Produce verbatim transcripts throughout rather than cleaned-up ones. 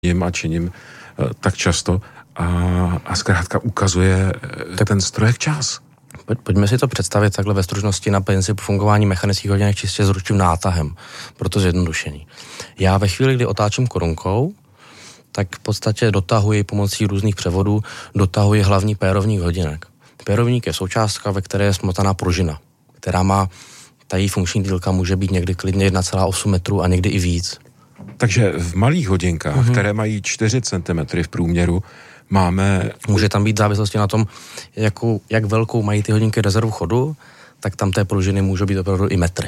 jim a činím tak často a, a zkrátka ukazuje tak ten strojek čas. Pojďme si to představit takhle ve stručnosti na principu fungování mechanických hodinek čistě s ručním nátahem, proto zjednodušení. Já ve chvíli, kdy otáčím korunkou, tak v podstatě dotahuji pomocí různých převodů, dotahuji hlavní pérovník hodinek. Pérovník je součástka, ve které je smotaná pružina, která má, ta její funkční dílka může být někdy klidně jedna celá osm metrů a někdy i víc. Takže v malých hodinkách, mm-hmm. které mají čtyři centimetry v průměru, máme... Může tam být v závislosti na tom, jakou, jak velkou mají ty hodinky rezervu chodu, tak tam té pružiny můžou být opravdu i metry.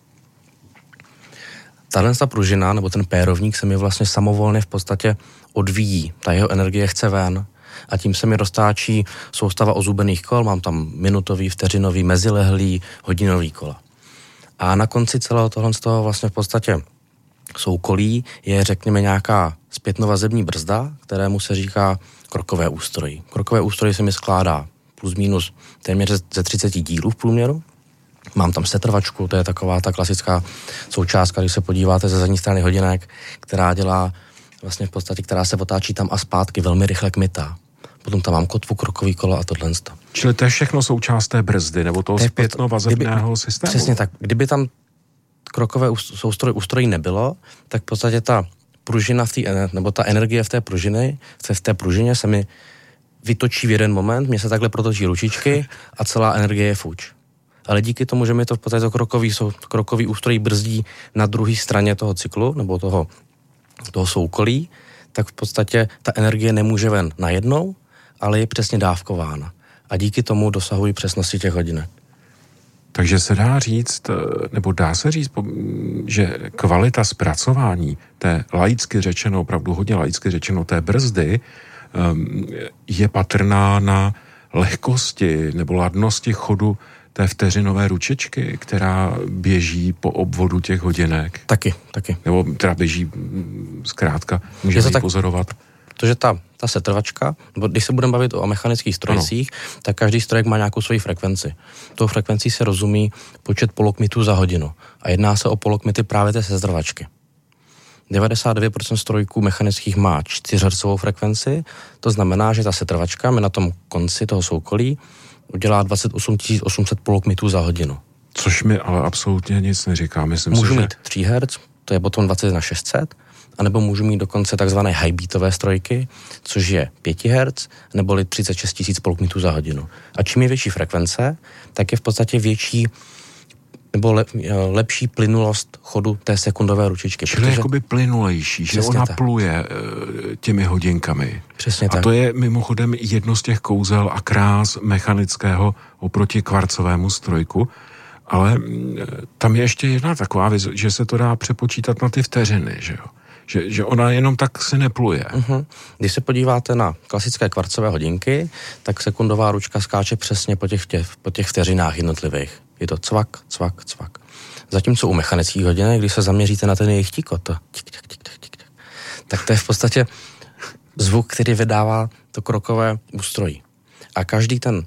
Tahle ta pružina, nebo ten pérovník se mi vlastně samovolně v podstatě odvíjí. Ta jeho energie chce ven a tím se mi roztáčí soustava ozubených kol, mám tam minutový, vteřinový, mezilehlý, hodinový kola. A na konci celého tohle z toho vlastně v podstatě soukolí je, řekněme, nějaká zpětnovazební brzda, kterému se říká krokové ústrojí. Krokové ústrojí se mi skládá plus minus téměř ze třicet dílů v průměru. Mám tam setrvačku, to je taková ta klasická součástka, když se podíváte ze zadní strany hodinek, která dělá vlastně v podstatě, která se otáčí tam a zpátky, velmi rychle kmitá. Potom tam mám kotvu, krokový kolo a tohle. Čili to je všechno součást té brzdy, nebo toho zpětnovazebného systému? Přesně tak. Kdyby tam krokové soustroj, ústrojí nebylo, tak v podstatě ta pružina v té, nebo ta energie v té pružiny, v té pružině se mi vytočí v jeden moment, mě se takhle protočí ručičky a celá energie je fuč. Ale díky tomu, že mi to v podstatě to krokový, krokový ústroj brzdí na druhé straně toho cyklu, nebo toho, toho soukolí, tak v podstatě ta energie nemůže ven najednou, ale je přesně dávkována. A díky tomu dosahují přesnosti těch hodinek. Takže se dá říct, nebo dá se říct, že kvalita zpracování té laicky řečeno, opravdu hodně laicky řečeno, té brzdy je patrná na lehkosti nebo ladnosti chodu té vteřinové ručičky, která běží po obvodu těch hodinek. Taky, taky. Nebo která běží zkrátka, můžeme ji tak pozorovat. Protože ta, ta setrvačka, nebo když se budeme bavit o mechanických strojcích, ano. tak každý strojek má nějakou svoji frekvenci. Tou frekvencí se rozumí počet polokmitů za hodinu. A jedná se o polokmity právě té setrvačky. devadesát devět procent strojků mechanických má čtyřhertzovou frekvenci, to znamená, že ta setrvačka mi na tom konci toho soukolí udělá dvacet osm tisíc osm set polokmitů za hodinu. Což mi ale absolutně nic neříká. Myslím můžu si, mít že... tři hertz, to je potom dvacet na šest set, anebo můžu mít dokonce takzvané high-beatové strojky, což je pět hertz, neboli třicet šest tisíc polokmitů za hodinu. A čím je větší frekvence, tak je v podstatě větší nebo le, lepší plynulost chodu té sekundové ručičky. Čili protože... jakoby plynulejší, že ona tak. pluje těmi hodinkami. Přesně a tak. to je mimochodem jedno z těch kouzel a krás mechanického oproti kvarcovému strojku, ale tam je ještě jedna taková věc, že se to dá přepočítat na ty vteřiny, že jo? Že, že ona jenom tak se nepluje. Uh-huh. Když se podíváte na klasické kvarcové hodinky, tak sekundová ručka skáče přesně po těch, těch, po těch vteřinách jednotlivých. Je to cvak, cvak, cvak. Zatímco u mechanických hodinek, když se zaměříte na ten jejich tikot, to tik, tik, tik, tik, tik, tak to je v podstatě zvuk, který vydává to krokové ústrojí. A každý ten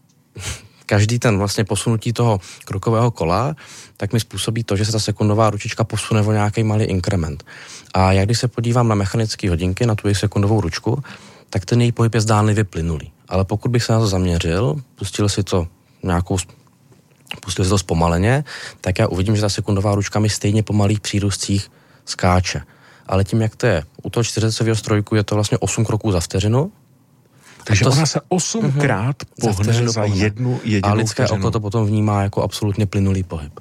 každý ten vlastně posunutí toho krokového kola, tak mi způsobí to, že se ta sekundová ručička posune o nějaký malý inkrement. A já když se podívám na mechanické hodinky, na tu jejich sekundovou ručku, tak ten její pohyb je zdánlivě plynulý. Ale pokud bych se na to zaměřil, pustil si to nějakou, pustil si to zpomaleně, tak já uvidím, že ta sekundová ručka mi stejně po malých přírůstcích skáče. Ale tím, jak to je, u toho čtyřicetcového strojku je to vlastně osm kroků za vteřinu. Takže to, ona se osmkrát uh-huh, pohne za, za jednu jedinou A lidské vteřinu. oko to potom vnímá jako absolutně plynulý pohyb.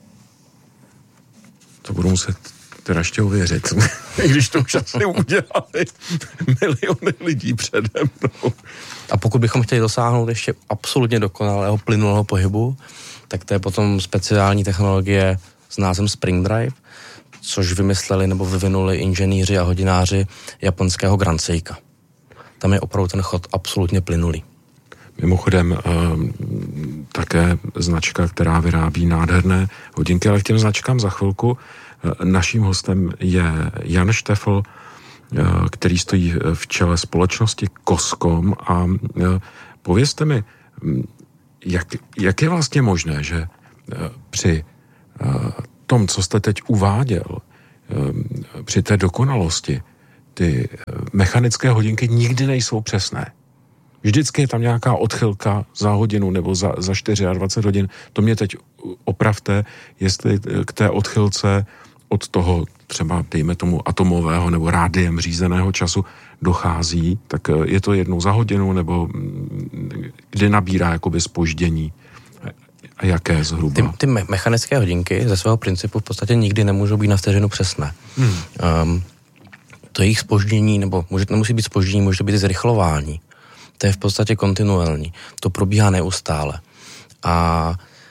To budu muset teda ještě uvěřit. I když to už asi udělali miliony lidí přede mnou. A pokud bychom chtěli dosáhnout ještě absolutně dokonalého plynulého pohybu, tak to je potom speciální technologie s názvem Spring Drive, což vymysleli nebo vyvinuli inženýři a hodináři japonského Grand Seika. Tam je opravdu ten chod absolutně plynulý. Mimochodem eh, také značka, která vyrábí nádherné hodinky, ale k těm značkám za chvilku. Eh, naším hostem je Jan Štefl, eh, který stojí v čele společnosti Koskom a eh, povězte mi, jak, jak je vlastně možné, že eh, při eh, tom, co jste teď uváděl, eh, při té dokonalosti, ty mechanické hodinky nikdy nejsou přesné. Vždycky je tam nějaká odchylka za hodinu nebo za, za dvacet čtyři hodin. To mě teď opravte, jestli k té odchylce od toho třeba, dejme tomu, atomového nebo rádiem řízeného času dochází, tak je to jednou za hodinu nebo kdy nabírá jakoby zpoždění. A jaké zhruba? Ty, ty me- mechanické hodinky ze svého principu v podstatě nikdy nemůžou být na vteřinu přesné. Hmm. Um, to jejich zpoždění, nebo může, nemusí být zpoždění, může to být zrychlování. To je v podstatě kontinuální. To probíhá neustále. A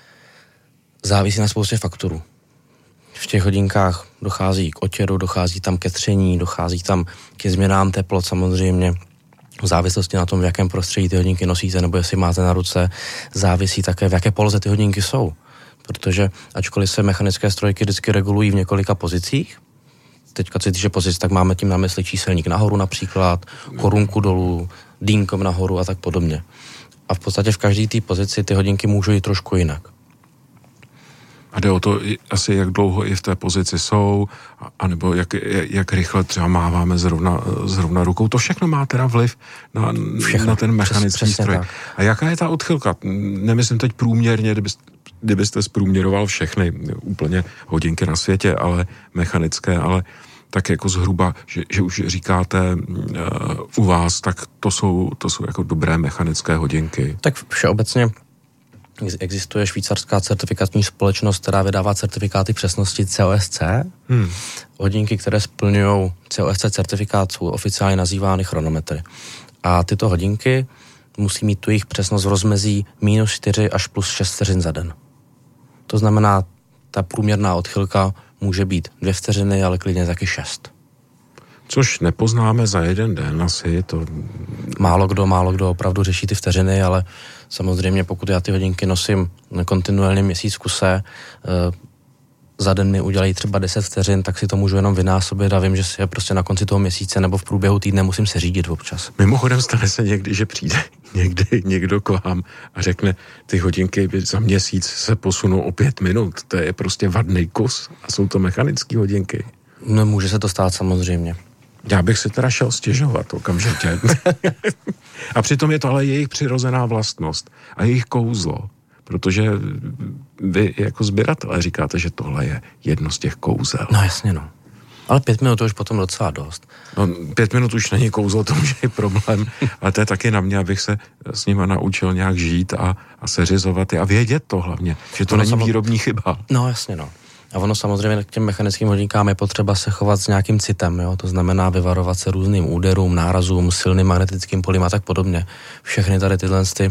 závisí na spoustě faktorů. V těch hodinkách dochází k otěru, dochází tam ke tření, dochází tam ke změnám teplot samozřejmě. V závislosti na tom, v jakém prostředí ty hodinky nosíte, nebo jestli máte na ruce, závisí také, v jaké poloze ty hodinky jsou. Protože ačkoliv se mechanické strojky vždycky regulují v několika pozicích, teďka co se týče pozic, tak máme tím na mysli číselník nahoru například, korunku dolů, dýnkom nahoru a tak podobně. A v podstatě v každé té pozici ty hodinky můžou jít trošku jinak. A jde o to asi, jak dlouho i v té pozici jsou, anebo jak, jak rychle třeba máváme zrovna, zrovna rukou. To všechno má teda vliv na, na ten mechanický Přes, stroj. Tak. A jaká je ta odchylka? Nemyslím teď průměrně, kdybyste, kdybyste zprůměroval všechny úplně hodinky na světě, ale mechanické, ale tak jako zhruba, že, že už říkáte uh, u vás, tak to jsou, to jsou jako dobré mechanické hodinky. Tak všeobecně existuje švýcarská certifikační společnost, která vydává certifikáty přesnosti C O S C. Hmm. Hodinky, které splňují C O S C certifikát, jsou oficiálně nazývány chronometry. A tyto hodinky musí mít tu jejich přesnost v rozmezí minus čtyři až plus šest vteřin za den. To znamená, ta průměrná odchylka může být dvě vteřiny, ale klidně taky šest. Což nepoznáme za jeden den asi. To... Málo kdo, málo kdo opravdu řeší ty vteřiny, ale samozřejmě pokud já ty hodinky nosím kontinuálně měsíc v kuse, za den mi udělají třeba deset vteřin, tak si to můžu jenom vynásobit a vím, že si je prostě na konci toho měsíce nebo v průběhu týdne musím se řídit občas. Mimochodem stane se někdy, že přijde někdy někdo k vám a řekne, ty hodinky za měsíc se posunou o pět minut. To je prostě vadný kus a jsou to mechanické hodinky. No, může se to stát samozřejmě. Já bych si teda šel stěžovat okamžitě. A přitom je to ale jejich přirozená vlastnost a jejich kouzlo. Protože vy jako sběratelé říkáte, že tohle je jedno z těch kouzel. No jasně, no. Ale pět minut to už potom docela dost. No, pět minut už není kouzlo, to už je problém. Ale to je taky na mě, abych se s nima naučil nějak žít a, a seřizovat je a vědět to hlavně, že to ono není samo... výrobní chyba. No jasně, no. A ono samozřejmě k těm mechanickým hodinkám je potřeba se chovat s nějakým citem, jo? To znamená vyvarovat se různým úderům, nárazům, silným magnetickým polím a tak podobně. Všechny tady tyhle ty, uh,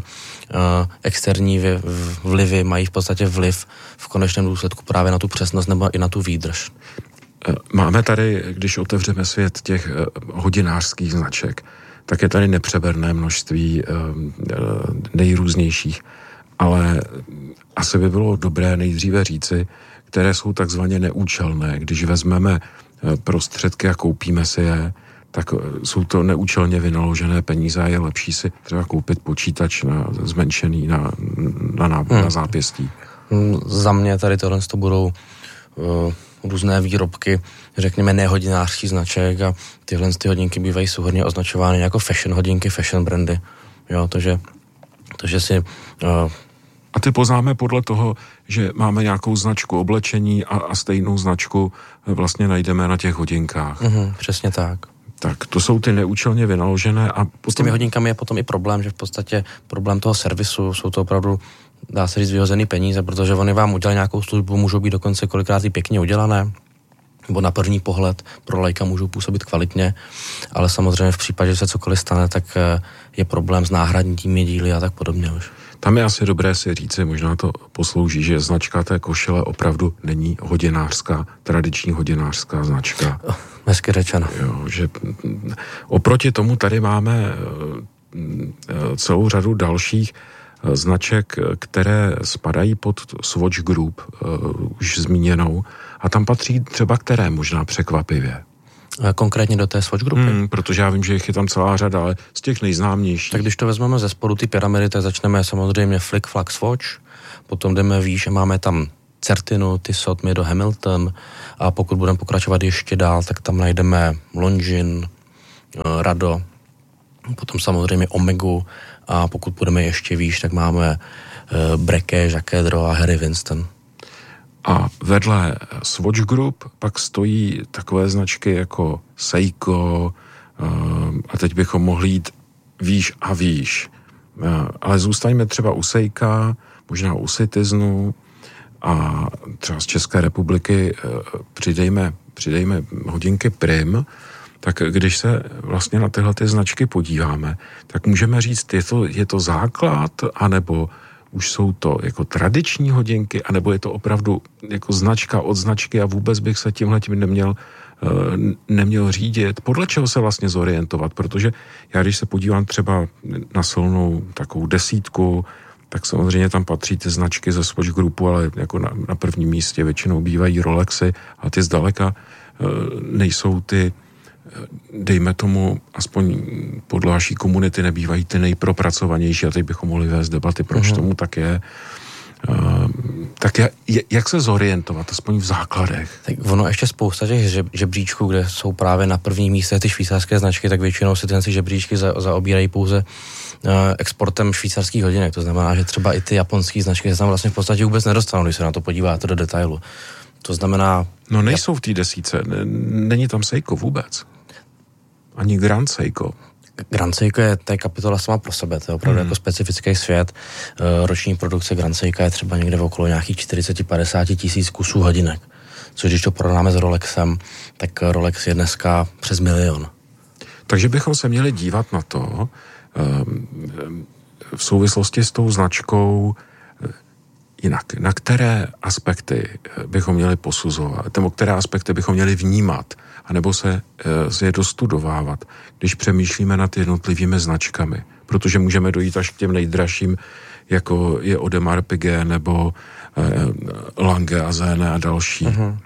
externí vlivy mají v podstatě vliv v konečném důsledku právě na tu přesnost nebo i na tu výdrž. Máme tady, když otevřeme svět těch uh, hodinářských značek, tak je tady nepřeberné množství uh, nejrůznějších, ale asi by bylo dobré nejdříve říci, které jsou takzvaně neúčelné. Když vezmeme prostředky a koupíme si je, tak jsou to neúčelně vynaložené peníze a je lepší si třeba koupit počítač na zmenšený na, na, na, hmm. na zápěstí. Za mě tady tohle to budou uh, různé výrobky, řekněme nehodinářský značek a tyhle ty hodinky bývají souhrnně označovány jako fashion hodinky, fashion brandy. Jo, to, že, to, že si... Uh, A ty poznáme podle toho, že máme nějakou značku oblečení a, a stejnou značku vlastně najdeme na těch hodinkách. Mm-hmm, přesně tak. Tak to jsou ty neúčelně vynaložené a potom... S těmi hodinkami je potom i problém, že v podstatě problém toho servisu, jsou to opravdu, dá se říct, vyhozený peníze, protože oni vám udělají nějakou službu, můžou být dokonce kolikrát i pěkně udělané, nebo na první pohled pro laika můžou působit kvalitně, ale samozřejmě v případě, že se cokoliv stane, tak je problém s náhradními díly a tak podobně už. Tam je asi dobré si říci, možná to poslouží, že značka té košile opravdu není hodinářská, tradiční hodinářská značka. Hezky řečeno. Jo, že oproti tomu tady máme celou řadu dalších značek, které spadají pod Swatch Group, už zmíněnou, a tam patří třeba které možná překvapivě. Konkrétně do té Swatch grupy? Hmm, protože já vím, že jich je tam celá řada, ale z těch nejznámějších. Tak když to vezmeme ze spodu ty pyramidy, tak začneme samozřejmě Flick Flack Swatch, potom jdeme výš a máme tam Certinu, Tissot, Meadow Hamilton a pokud budeme pokračovat ještě dál, tak tam najdeme Longines, Rado, potom samozřejmě Omegu a pokud půjdeme ještě výš, tak máme Breké, Jacquedro a Harry Winston. A vedle Swatch Group pak stojí takové značky jako Seiko a teď bychom mohli jít výš a výš. Ale zůstaňme třeba u Seika, možná u Citizenu a třeba z České republiky přidejme, přidejme hodinky Prim, tak když se vlastně na tyhle ty značky podíváme, tak můžeme říct, je to, je to základ, anebo už jsou to jako tradiční hodinky, anebo je to opravdu jako značka od značky a vůbec bych se tímhletím neměl, neměl řídit. Podle čeho se vlastně zorientovat? Protože já, když se podívám třeba na silnou takovou desítku, tak samozřejmě tam patří ty značky ze Swatch Groupu, ale jako na, na prvním místě většinou bývají Rolexy a ty zdaleka nejsou ty, dejme tomu, aspoň podle vaší komunity nebývají ty nejpropracovanější a teď bychom mohli vést debaty, proč mm. tomu tak je. Uh, tak je, jak se zorientovat, aspoň v základech? Tak ono ještě spousta těch žeb, žebříčků, kde jsou právě na prvním místě ty švýcarské značky, tak většinou si ty žebříčky za, zaobírají pouze uh, exportem švýcarských hodinek. To znamená, že třeba i ty japonské značky se tam vlastně v podstatě vůbec nedostanou, když se na to podíváte do detailu. To znamená... No nejsou v té desíce, není tam Seiko vůbec. Ani Grand Seiko. Grand Seiko je, to je kapitola sama pro sebe, to je opravdu mm. jako specifický svět. Roční produkce Grand Seika je třeba někde v okolo nějakých čtyřicet až padesát tisíc kusů hodinek. Což když to porovnáme s Rolexem, tak Rolex je dneska přes milion. Takže bychom se měli dívat na to v souvislosti s tou značkou jinak. Na které aspekty bychom měli posuzovat, nebo které aspekty bychom měli vnímat, anebo se, se je dostudovávat, když přemýšlíme nad jednotlivými značkami. Protože můžeme dojít až k těm nejdražším, jako je Audemars Piguet nebo eh, Lange a Zene a další. Uh-huh.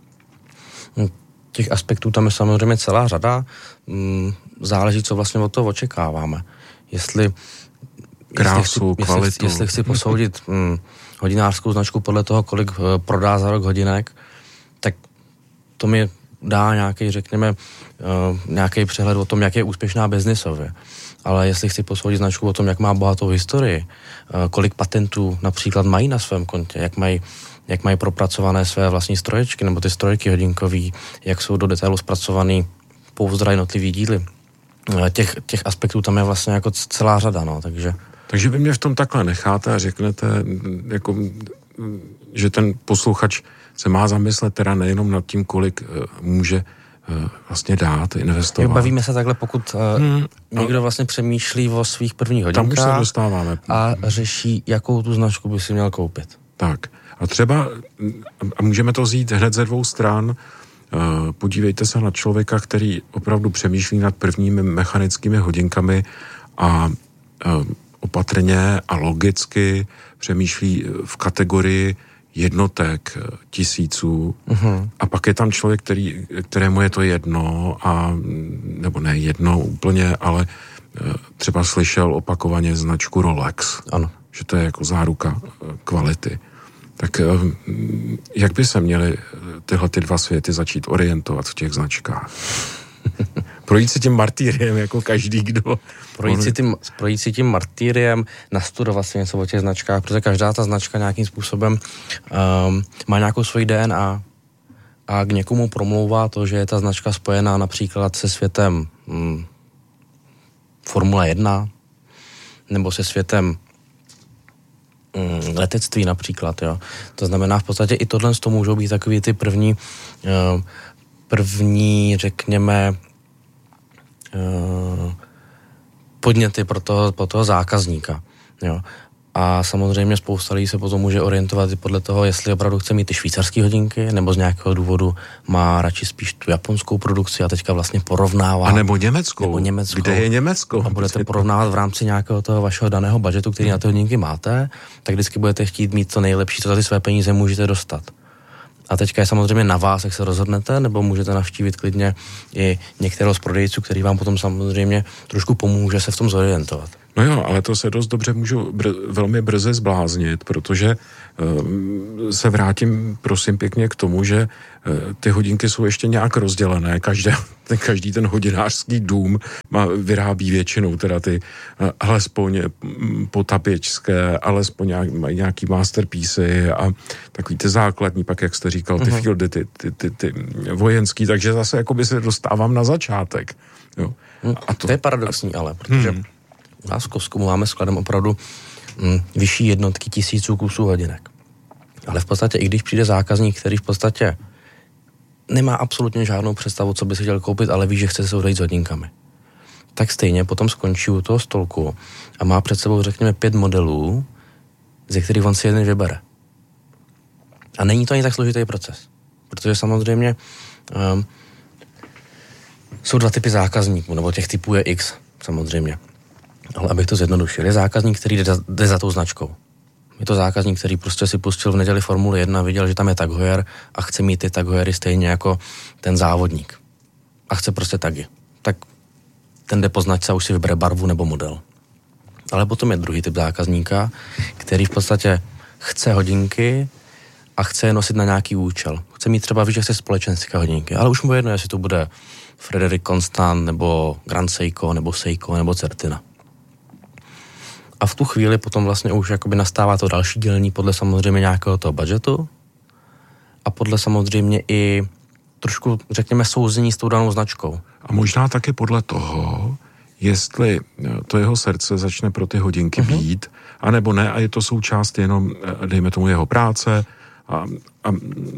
Těch aspektů tam je samozřejmě celá řada. Záleží, co vlastně od toho očekáváme. Jestli krásu, jestli chci, kvalitu. Jestli, jestli chci posoudit hm, hodinářskou značku podle toho, kolik prodá za rok hodinek, tak to mi dá nějaký, řekněme, uh, nějaký přehled o tom, jak je úspěšná biznisově. Ale jestli chci posoudit značku o tom, jak má bohatou historii, uh, kolik patentů například mají na svém kontě, jak mají, jak mají propracované své vlastní stroječky nebo ty strojky hodinkový, jak jsou do detailu zpracovaný pouzdra jednotlivý díly. Uh, těch, těch aspektů tam je vlastně jako celá řada, no, takže... Takže vy mě v tom takhle necháte a řeknete, jako, že ten posluchač se má zamyslet teda nejenom nad tím, kolik uh, může uh, vlastně dát, investovat. Jo, bavíme se takhle, pokud uh, hmm, někdo vlastně přemýšlí o svých prvních hodinkách tam už se dostáváme. A řeší, jakou tu značku by si měl koupit. Tak. A třeba, a můžeme to vzít hned ze dvou stran, uh, podívejte se na člověka, který opravdu přemýšlí nad prvními mechanickými hodinkami a uh, opatrně a logicky přemýšlí v kategorii jednotek, tisíců. Uh-huh. A pak je tam člověk, který, kterému je to jedno, a, nebo ne jedno úplně, ale třeba slyšel opakovaně značku Rolex. Ano. Že to je jako záruka kvality. Tak jak by se měly tyhle ty dva světy začít orientovat v těch značkách? Projít si tím martýriem jako každý, kdo... Projít si tím, projít si tím martýriem, nastudovat si něco o těch značkách, protože každá ta značka nějakým způsobem um, má nějakou svoji D N A a k někomu promlouvá to, že je ta značka spojená například se světem um, Formule jedna nebo se světem um, letectví například, jo. To znamená v podstatě i tohle to můžou být takový ty první um, první, řekněme, podněty pro toho, pro toho zákazníka. Jo. A samozřejmě spousta lidí se potom může orientovat i podle toho, jestli opravdu chce mít ty švýcarské hodinky, nebo z nějakého důvodu má radši spíš tu japonskou produkci a teďka vlastně porovnává. A nebo německou. Nebo německou. Kde je Německo? A budete porovnávat v rámci nějakého toho vašeho daného budžetu, který na ty hodinky máte, tak vždycky budete chtít mít to nejlepší, co za ty své peníze můžete dostat. A teďka je samozřejmě na vás, jak se rozhodnete, nebo můžete navštívit klidně i některého z prodejců, který vám potom samozřejmě trošku pomůže se v tom zorientovat. No jo, ale to se dost dobře můžu br- velmi brzy zbláznit, protože uh, se vrátím prosím pěkně k tomu, že uh, ty hodinky jsou ještě nějak rozdělené. Každé, ten, každý ten hodinářský dům má, vyrábí většinou teda ty uh, alespoň potapěčské, alespoň nějak, mají nějaký masterpiece a takový ty základní, pak jak jste říkal, ty uh-huh. fieldy, ty, ty, ty, ty vojenský, takže zase jakoby se dostávám na začátek. Jo. A to, to je paradoxní, ale, protože hmm. u nás v Kovskomu máme skladem opravdu mm, vyšší jednotky tisíců kusů hodinek. Ale v podstatě, i když přijde zákazník, který v podstatě nemá absolutně žádnou představu, co by si chtěl koupit, ale ví, že chce se odejít s hodinkami, tak stejně potom skončí u toho stolku a má před sebou, řekněme, pět modelů, ze kterých on si jeden vybere. A není to ani tak složitý proces. Protože samozřejmě um, jsou dva typy zákazníků, nebo těch typů je X, samozřejmě. Ale abych to zjednodušil, je zákazník, který jde za, jde za tou značkou. Je to zákazník, který prostě si pustil v neděli Formuli jedna, viděl, že tam je Tag Heuer a chce mít ty Tag Heuery stejně jako ten závodník. A chce prostě tagy. Tak ten jde po značce a už si vybere barvu nebo model. Ale potom je druhý typ zákazníka, který v podstatě chce hodinky a chce je nosit na nějaký účel. Chce mít třeba, víš, že chce společenské hodinky, ale už mu jedno, jestli to bude Frederic Constant, nebo Grand Seiko, nebo Seiko, nebo Certina. A v tu chvíli potom vlastně už jakoby nastává to další dělení podle samozřejmě nějakého toho budgetu a podle samozřejmě i trošku, řekněme, souzení s tou danou značkou. A možná taky podle toho, jestli to jeho srdce začne pro ty hodinky uh-huh. být, anebo ne, a je to součást jenom, dejme tomu, jeho práce a, a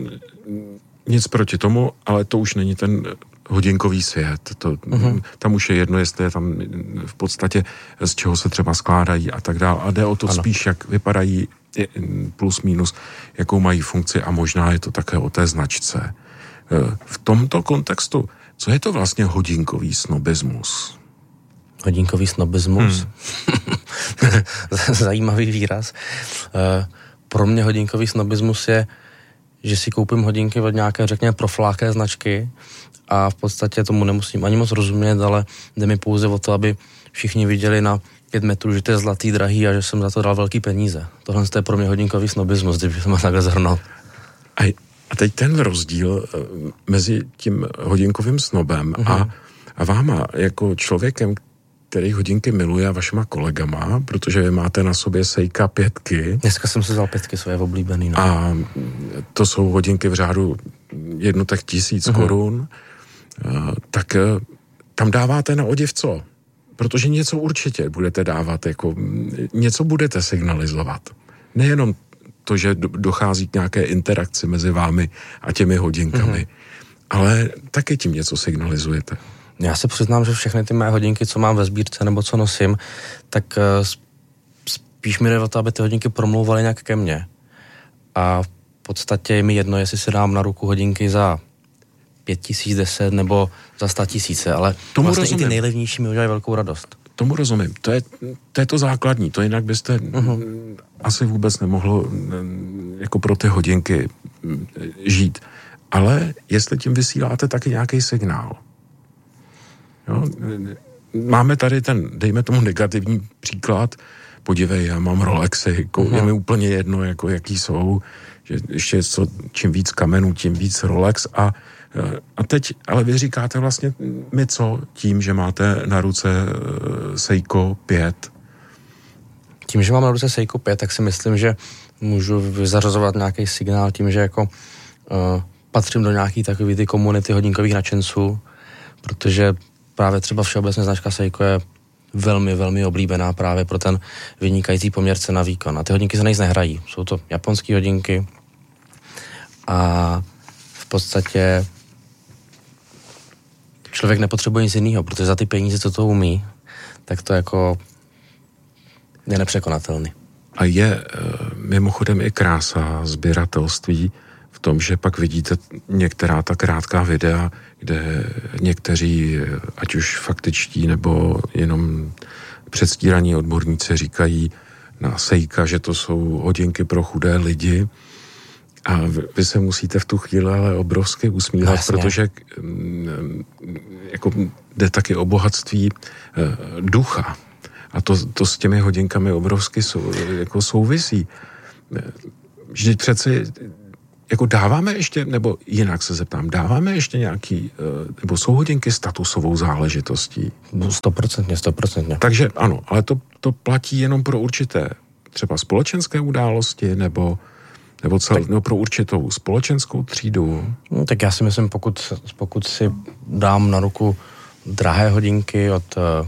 nic proti tomu, ale to už není ten hodinkový svět. To, uh-huh. Tam už je jedno, jestli je tam v podstatě z čeho se třeba skládají a tak dále. A jde o to ano. spíš, jak vypadají plus minus, jakou mají funkci a možná je to také o té značce. V tomto kontextu, co je to vlastně hodinkový snobismus? Hodinkový snobismus? Hmm. Zajímavý výraz. Pro mě hodinkový snobismus je, že si koupím hodinky od nějaké, řekněme, profláké značky a v podstatě tomu nemusím ani moc rozumět, ale jde mi pouze o to, aby všichni viděli na pět metrů, že to je zlatý, drahý a že jsem za to dal velký peníze. Tohle je pro mě hodinkový snobismus, když jsem takhle zhrnul. A, a teď ten rozdíl mezi tím hodinkovým snobem uh-huh. a, a váma jako člověkem, který hodinky miluje a vašima kolegama, protože vy máte na sobě Seika pětky. Dneska jsem si vzal pětky svoje oblíbený. No. A to jsou hodinky v řádu jednotek tisíc uh-huh. korun. Tak tam dáváte na odiv co? Protože něco určitě budete dávat, jako něco budete signalizovat. Nejenom to, že dochází k nějaké interakci mezi vámi a těmi hodinkami, uh-huh. ale taky tím něco signalizujete. Já se přiznám, že všechny ty mé hodinky, co mám ve sbírce nebo co nosím, tak spíš mi jde o to, aby ty hodinky promlouvaly nějak ke mně. A v podstatě je mi jedno, jestli si dám na ruku hodinky za pět tisíc, deset nebo za sta tisíce, ale tomu vlastně rozumím. I ty nejlevnější mi udělají velkou radost. Tomu rozumím. To je, to je to základní. To jinak byste uh-huh. asi vůbec nemohlo jako pro ty hodinky žít. Ale jestli tím vysíláte taky nějaký signál. Jo? Máme tady ten, dejme tomu negativní příklad. Podívej, já mám Rolexy, jako, uh-huh. je mi úplně jedno, jako jaký jsou. Že ještě co, čím víc kamenů, tím víc Rolex a A teď, ale vy říkáte vlastně mi co tím, že máte na ruce Seiko pět? Tím, že mám na ruce Seiko pět, tak si myslím, že můžu vyzařazovat nějaký signál tím, že jako uh, patřím do nějaký takový ty komunity hodinkových nadšenců, protože právě třeba všeobecně značka Seiko je velmi, velmi oblíbená právě pro ten vynikající poměr cena výkon. A ty hodinky se nejs nehrají. Jsou to japonské hodinky a v podstatě člověk nepotřebuje nic jiného, protože za ty peníze, co to umí, tak to jako je nepřekonatelný. A je mimochodem i krása sběratelství v tom, že pak vidíte některá ta krátká videa, kde někteří, ať už faktičtí nebo jenom předstíraní odborníci říkají na Seika, že to jsou hodinky pro chudé lidi. A vy se musíte v tu chvíli ale obrovsky usmívat, Jasně. protože jako jde taky o bohatství ducha. A to, to s těmi hodinkami obrovsky sou, jako souvisí. Vždyť přeci jako dáváme ještě, nebo jinak se zeptám, dáváme ještě nějaký, nebo jsou hodinky statusovou záležitostí? Stoprocentně, stoprocentně. Takže ano, ale to, to platí jenom pro určité třeba společenské události, nebo, nebo, cel, nebo pro určitou společenskou třídu? No, tak já si myslím, pokud, pokud si dám na ruku drahé hodinky od uh,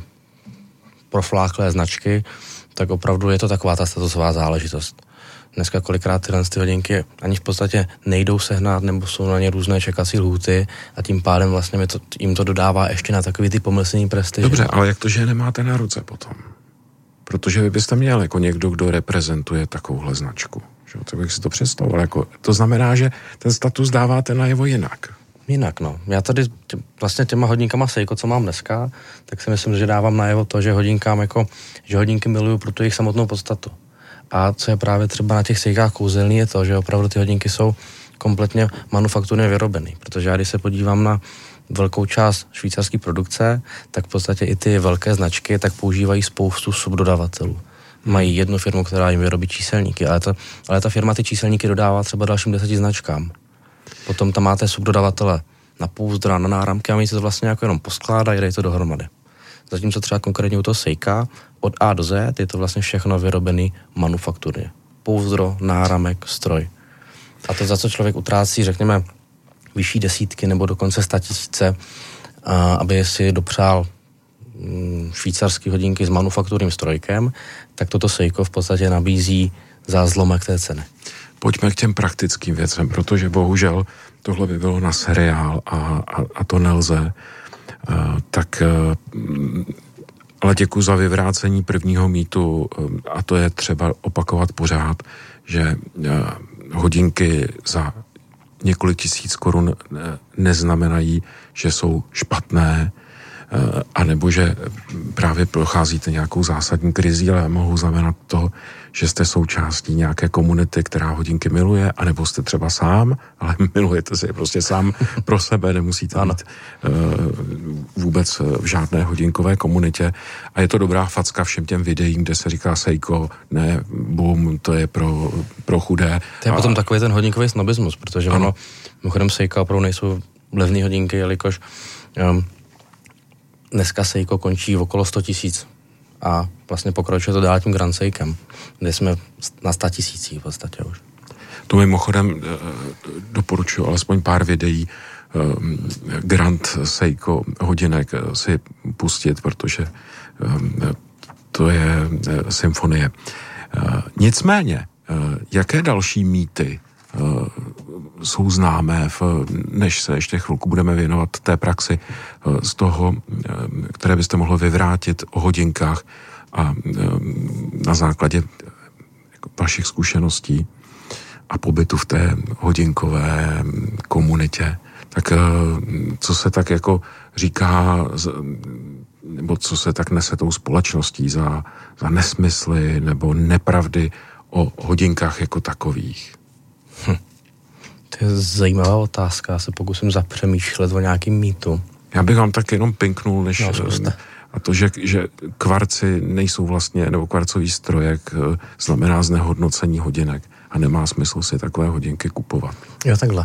profláklé značky, tak opravdu je to taková ta statusová záležitost. Dneska kolikrát tyhle ty hodinky ani v podstatě nejdou sehnat, nebo jsou na ně různé čekací lhůty a tím pádem vlastně mi to, jim to dodává ještě na takový ty pomyslný prestiž. Dobře, ale jak to, že je nemáte na ruce potom? Protože vy byste měl jako někdo, kdo reprezentuje takovouhle značku. Že? To bych si to představoval. Jako, to znamená, že ten status dáváte najevo jinak. Jinak, no. Já tady tě, vlastně těma hodinkama Seiko, co mám dneska, tak si myslím, že dávám najevo to, že hodinkám jako, že hodinky miluju pro tu jejich samotnou podstatu. A co je právě třeba na těch Seikách kouzelný, je to, že opravdu ty hodinky jsou kompletně manufakturně vyrobeny. Protože já když se podívám na velkou část švýcarské produkce, tak v podstatě i ty velké značky tak používají spoustu subdodavatelů. Mají jednu firmu, která jim vyrobí číselníky, ale, to, ale ta firma ty číselníky dodává třeba dalším deseti značkám. Potom tam máte subdodavatele na pouzdra, na náramky a oni se to vlastně jako jenom poskládají a dají to dohromady. Zatímco třeba konkrétně u toho Seika od A do Z je to vlastně všechno vyrobený manufakturně. Pouzdro, náramek, stroj. A to, za co člověk utrácí, řekněme, vyšší desítky nebo dokonce sta tisíce, aby si dopřál švýcarský hodinky s manufakturním strojkem, tak toto Seiko v podstatě nabízí za zlomek té ceny. Pojďme k těm praktickým věcem, protože bohužel tohle by bylo na seriál a, a, a to nelze. Uh, tak uh, ale děkuji za vyvrácení prvního mýtu uh, a to je třeba opakovat pořád, že uh, hodinky za několik tisíc korun neznamenají, že jsou špatné, anebo že právě procházíte nějakou zásadní krizí, ale mohou znamenat to, že jste součástí nějaké komunity, která hodinky miluje, anebo jste třeba sám, ale milujete si je prostě sám pro sebe, nemusíte být uh, vůbec v žádné hodinkové komunitě. A je to dobrá facka všem těm videím, kde se říká Seiko, ne, boom, to je pro, pro chudé. To je a... potom takový ten hodinkový snobismus, protože ano. Ono, mimochodem Seiko opravdu nejsou levné hodinky, jelikož um, dneska Seiko končí v okolo sto tisíc a vlastně pokračuje to dál tím Grand Seikem, kde jsme na sto tisících v podstatě už. To mimochodem doporučuji alespoň pár videí Grand Seiko hodinek si pustit, protože to je symfonie. Nicméně, jaké další mýty jsou známé, v, než se ještě chvilku budeme věnovat té praxi z toho, které byste mohli vyvrátit o hodinkách a na základě vašich zkušeností a pobytu v té hodinkové komunitě. Tak co se tak jako říká, nebo co se tak nese tou společností za, za nesmysly nebo nepravdy o hodinkách jako takových? Hm. To je zajímavá otázka, já se pokusím zapřemýšlet o nějakým mýtu. Já bych vám tak jenom pinknul, než... No, a to, že, že kvarci nejsou vlastně, nebo kvarcový strojek znamená znehodnocení hodinek a nemá smysl si takové hodinky kupovat. Jo, takhle.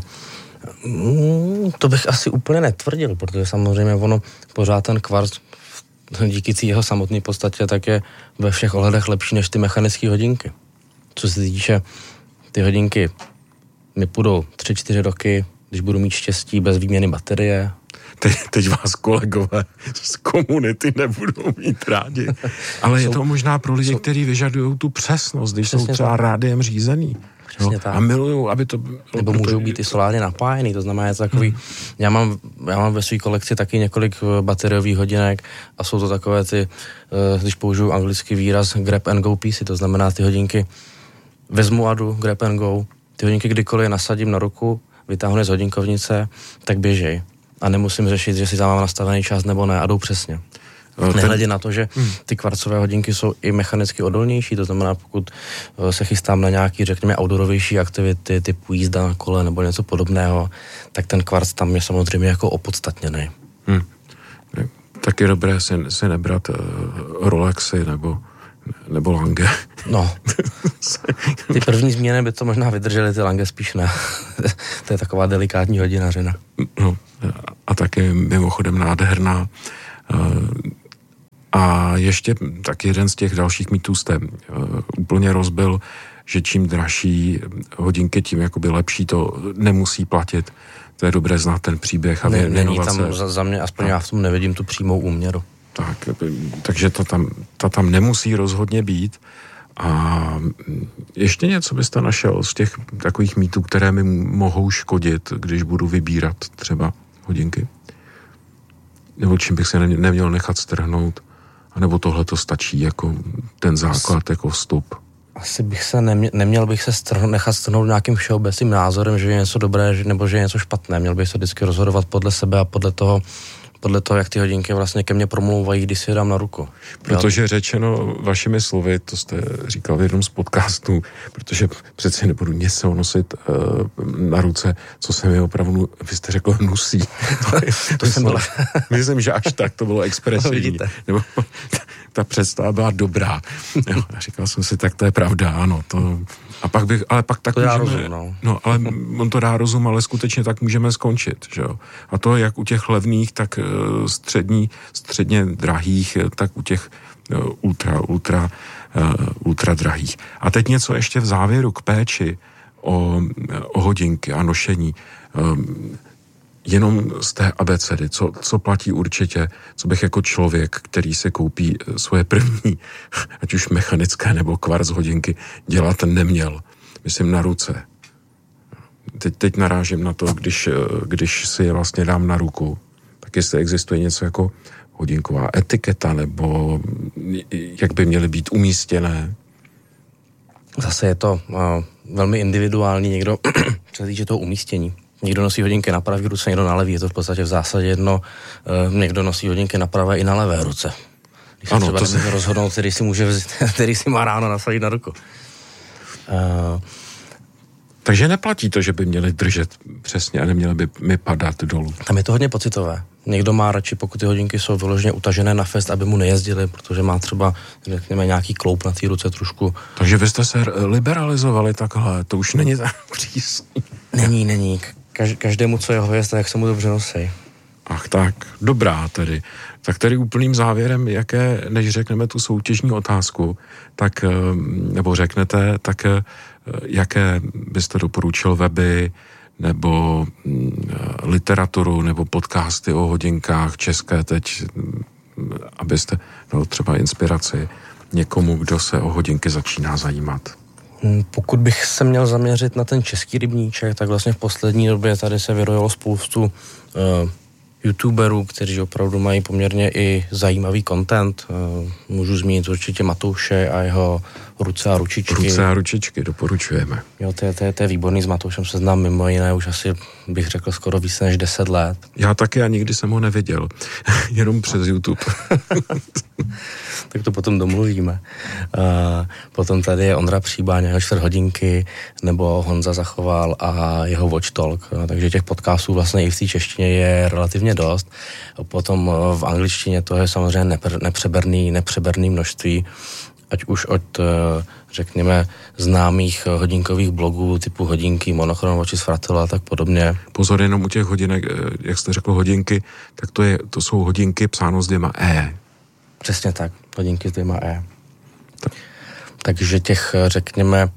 Mm, to bych asi úplně netvrdil, protože samozřejmě ono pořád ten kvarc díky té jeho samotné podstatě tak je ve všech ohledech lepší než ty mechanické hodinky. Co se týče ty hodinky mi půjdou tři, čtyři roky, když budu mít štěstí bez výměny baterie. Teď, teď vás kolegové z komunity nebudou mít rádi. Ale jsou, je to možná pro lidi, jsou, kteří vyžadují tu přesnost, když jsou třeba tak rádiem řízený. No, a milujou, aby to bylo... Nebo můžou to... být i solárně napájený, to znamená, je to takový... Hmm. Já, mám, já mám ve své kolekci taky několik bateriových hodinek a jsou to takové ty, když použiju anglický výraz, grab and go piece, to znamená ty hodinky vezmu a jdu, grab and go. Ty hodinky kdykoliv nasadím na ruku, vytáhnu z hodinkovnice, tak běžej. A nemusím řešit, že si tam mám nastavený čas nebo ne a jdou přesně. Ten... Nehledě na to, že ty kvarcové hodinky jsou i mechanicky odolnější, to znamená, pokud se chystám na nějaký, řekněme, outdoorovější aktivity, typu jízda na kole nebo něco podobného, tak ten kvarc tam je samozřejmě jako opodstatněný. Hmm. Tak je dobré si, si nebrat uh, Rolexy nebo, nebo Lange. No, ty první změny by to možná vydržely, ty Lange spíš ne. To je taková delikátní hodinařina. No, a taky mimochodem nádherná. Uh, a ještě tak jeden z těch dalších mýtů jste uh, úplně rozbil, že čím dražší hodinky, tím jakoby lepší to nemusí platit. To je dobré znát ten příběh a ne, věnovat Není tam se. za, za mě, aspoň já v tom nevidím tu přímou úměru. Tak, takže to tam, to tam nemusí rozhodně být. A ještě něco byste našel z těch takových mýtů, které mi mohou škodit, když budu vybírat třeba hodinky? Nebo čím bych se neměl nechat strhnout? A nebo tohle to stačí jako ten základ, jako vstup? Asi bych se neměl, neměl bych se strhnout, nechat strhnout nějakým všeobecným názorem, že je něco dobré, nebo že je něco špatné. Měl bych se vždycky rozhodovat podle sebe a podle toho, podle toho, jak ty hodinky vlastně ke mně promlouvají, když si je dám na ruku. Protože řečeno vašimi slovy, to jste říkal v jednom z podcastů, protože přeci nebudu něco nosit uh, na ruce, co se mi opravdu, vy jste řekl, hnusí. To, je, to jsem byl... Myslím, že až tak to bylo expresivní. Nebo ta představa byla dobrá. Jo, a říkal jsem si, tak to je pravda, ano. To, a pak bych, ale pak tak to můžeme, rozum, no. no, ale on to dá rozum, ale skutečně tak můžeme skončit, že jo. A to jak u těch levných, tak uh, střední, středně drahých, tak u těch uh, ultra, ultra, uh, ultra drahých. A teď něco ještě v závěru k péči o, o hodinky a nošení. Um, jenom z té abecedy, co, co platí určitě, co bych jako člověk, který se koupí svoje první, ať už mechanické nebo kvarc hodinky, dělat neměl. Myslím na ruce. Teď, teď narážím na to, když, když si je vlastně dám na ruku, tak jestli existuje něco jako hodinková etiketa, nebo jak by měly být umístěné. Zase je to uh, velmi individuální, někdo se týče toho umístění. Někdo nosí hodinky na pravé ruce, někdo na levé. Je to v podstatě v zásadě jedno. E, někdo nosí hodinky na pravé i na levé ruce. Když se ano, třeba to se... rozhodnout, který si může vzít, který si má ráno nasadit na ruku. E... Takže neplatí to, že by měli držet přesně a neměli by mi padat dolů. Tam je to hodně pocitové. Někdo má radši, pokud ty hodinky jsou vyloženě utažené na fest, aby mu nejezdili, protože má třeba, řekněme, nějaký kloup na té ruce trošku. Takže vy jste se liberalizovali takhle, to už není tak přísný. Není, není. Každému, co je hvězd, jak se mu dobře nosí. Ach tak, dobrá tedy. Tak tedy úplným závěrem, jaké, než řekneme tu soutěžní otázku, tak, nebo řeknete, tak jaké byste doporučil weby, nebo literaturu, nebo podcasty o hodinkách české teď, abyste dal třeba inspiraci někomu, kdo se o hodinky začíná zajímat. Pokud bych se měl zaměřit na ten český rybníček, tak vlastně v poslední době tady se vyrojilo spoustu uh, youtuberů, kteří opravdu mají poměrně i zajímavý content. Uh, můžu zmínit určitě Matouše a jeho ruce a ručičky. Ruce a ručičky, doporučujeme. Jo, to je, to je, to je výborný, s Matoušem se znám mimo jiné už asi, bych řekl, skoro více než deset let. Já taky a nikdy jsem ho neviděl. Jenom přes YouTube. Tak to potom domluvíme. Uh, potom tady je Ondra Příbáň, jeho čtvrt hodinky, nebo Honza Zachoval a jeho Watch Talk. Uh, takže těch podcastů vlastně i v té češtině je relativně dost. Potom uh, v angličtině to je samozřejmě nepr- nepřeberný, nepřeberný množství, ať už od, uh, řekněme, známých hodinkových blogů typu Hodinky, Monochron, Watches Fratello a tak podobně. Pozor, jenom u těch hodinek, jak jste řekl hodinky, tak to, je, to jsou hodinky psáno s dvěma E. Přesně tak, hodinky s dvěma E. Tak. Takže těch, řekněme,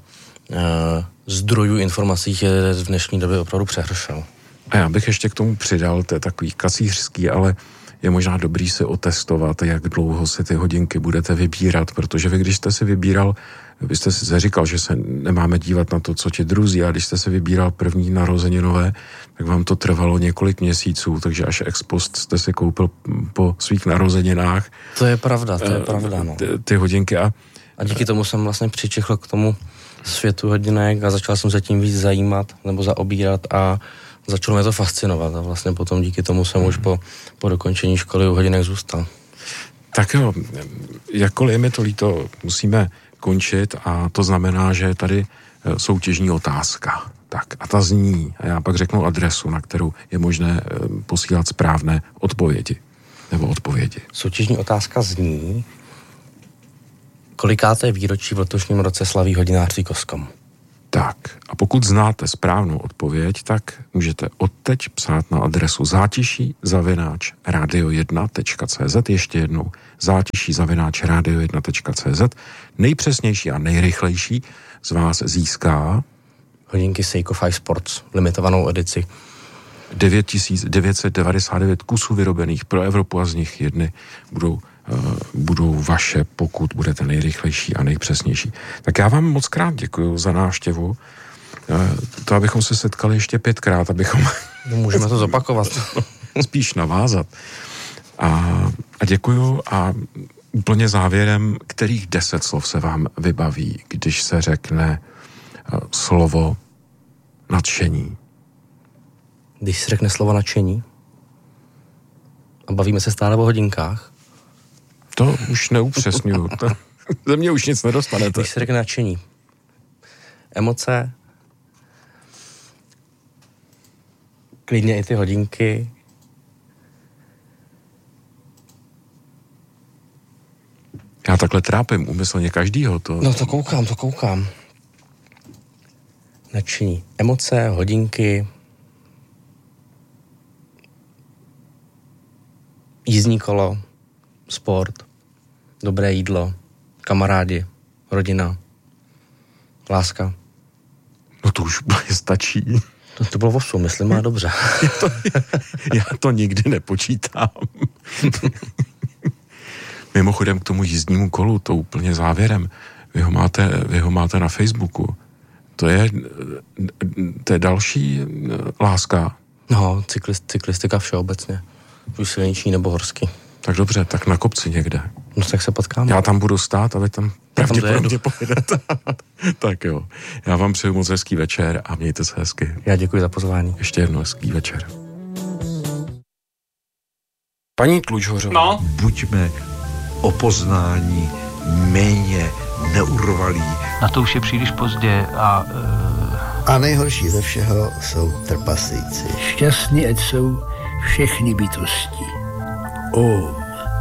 zdrojů informací je v dnešní době opravdu přehršel. A já bych ještě k tomu přidal, to je takový kacířský, ale je možná dobrý si otestovat, jak dlouho si ty hodinky budete vybírat, protože vy, když jste si vybíral, vy jste si zaříkal, že se nemáme dívat na to, co ti druzí, a když jste si vybíral první narozeninové, tak vám to trvalo několik měsíců, takže až ex post jste si koupil po svých narozeninách. To je pravda, to je pravda, no. Ty, ty hodinky a... A díky tomu jsem vlastně přičichl k tomu světu hodinek a začal jsem se tím víc zajímat nebo zaobírat a začalo mě to fascinovat a vlastně potom díky tomu jsem už po, po dokončení školy u hodinek zůstal. Tak jo, jakkoliv je mi to líto, musíme končit a to znamená, že je tady soutěžní otázka. Tak a ta zní, a já pak řeknu adresu, na kterou je možné posílat správné odpovědi. nebo odpovědi. Soutěžní otázka zní, kolikáté výročí v letošním roce slaví hodinářství Koskom? Tak, a pokud znáte správnou odpověď, tak můžete odteď psát na adresu zátiší zavináč radio jedna tečka cé zet, ještě jednou zátiší zavináč radio jedna tečka cé zet. Nejpřesnější a nejrychlejší z vás získá hodinky Seiko Five Sports, limitovanou edici. devět tisíc devět set devadesát devět kusů vyrobených pro Evropu a z nich jedny budou, uh, budou vaše, pokud budete nejrychlejší a nejpřesnější. Tak já vám moc krát děkuju za návštěvu. Uh, to, abychom se setkali ještě pětkrát, abychom... No, můžeme to zopakovat. Spíš navázat. A, a děkuju a úplně závěrem, kterých deset slov se vám vybaví, když se řekne uh, slovo nadšení. Když se řekne slovo nadšení a bavíme se stále o hodinkách. To už neupřesňuju. To, ze mě už nic nedostanete. Když se řekne nadšení. Emoce, klidně i ty hodinky. Já takhle trápím úmyslně každýho. To... No to koukám, to koukám. Nadšení. Emoce, hodinky, jízdní kolo, sport, dobré jídlo, kamarádi, rodina, láska. No to už stačí. To, to bylo osm, myslím, ale dobře. já, to, já to nikdy nepočítám. Mimochodem k tomu jízdnímu kolu, to úplně závěrem, vy ho máte, vy ho máte na Facebooku. To je, to je další láska. No, cyklist, cyklistika všeobecně. Už silniční nebo horský. Tak dobře, tak na kopci někde. No tak se potkáme. Já tam budu stát a vy tam pravděpodobně pojedete. Tak jo. Já vám přeju moc hezký večer a mějte se hezky. Já děkuji za pozvání. Ještě jednou hezký večer. Paní Tlučhořová. No. Buďme o poznání méně neurvalí. Na to už je příliš pozdě a... Uh... A nejhorší ze všeho jsou trpaslíci. Šťastní ať jsou všechny bytosti. Om.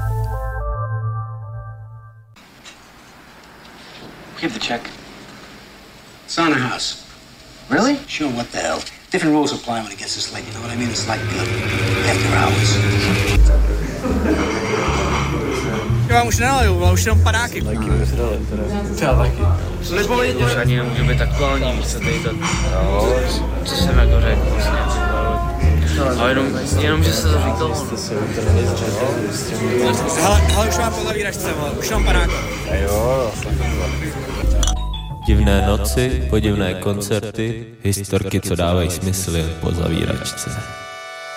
Give the check. It's on the house. Really? Sure, what the hell? Different rules apply when it gets this late, you know what I mean? It's like uh, after hours. Já vám už nenaliju, ale už jenom padáky. Taky už dali, teda. Třeba taky. Už ani nemůže být aktuální, víš co tady to, no, co jsem jako řekl vlastně. Ale jenom, jenom, že se to říkalo. Hele, hele, už mám po zavíračce, už mám padáky. Jo, Divné noci, podivné koncerty, historky, co dávají smysl jen po zavíračce.